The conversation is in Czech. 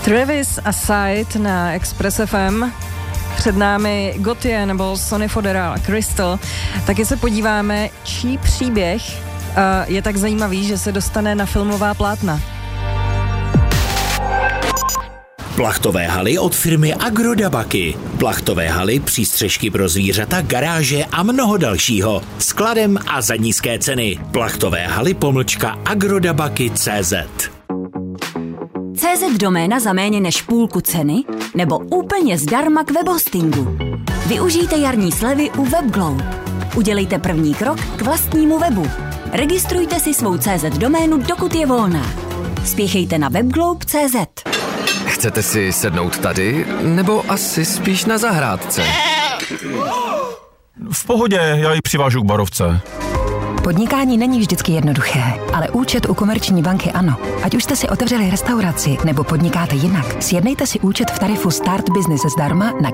Travis a Side na Express FM. Před námi Gotye nebo Sonny Fodera a Crystal. Taky se podíváme, čí příběh je tak zajímavý, že se dostane na filmová plátna. Plachtové haly od firmy Agrodabaky. Plachtové haly, přístřežky pro zvířata, garáže a mnoho dalšího. Skladem a za nízké ceny. Plachtové haly _agrodabaky.cz. CZ doména za méně než půlku ceny nebo úplně zdarma k webhostingu. Využijte jarní slevy u WebGlobe. Udělejte první krok k vlastnímu webu. Registrujte si svou CZ doménu, dokud je volná. Spěchejte na webglobe.cz. Chcete si sednout tady, nebo asi spíš na zahrádce? V pohodě, já ji přivážu k barovce. Podnikání není vždycky jednoduché, ale účet u Komerční banky ano. Ať už jste si otevřeli restauraci nebo podnikáte jinak, sjednejte si účet v tarifu Start Business zdarma na